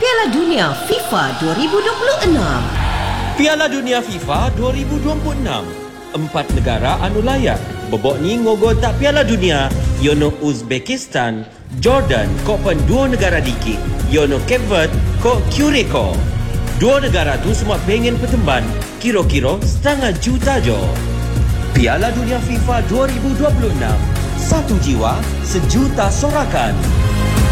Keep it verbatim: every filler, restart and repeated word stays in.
Piala Dunia FIFA dua ribu dua puluh enam. Piala Dunia FIFA dua ribu dua puluh enam. Empat negara anu layak bobok ni ngogol tak Piala Dunia, yono Uzbekistan, Jordan kok pen dua negara dikit, yono Cape Verde kok Curacao. Dua negara tu semua pengen pertemban, kira-kira setengah juta jo. Piala Dunia FIFA dua ribu dua puluh enam. Satu jiwa, sejuta sorakan.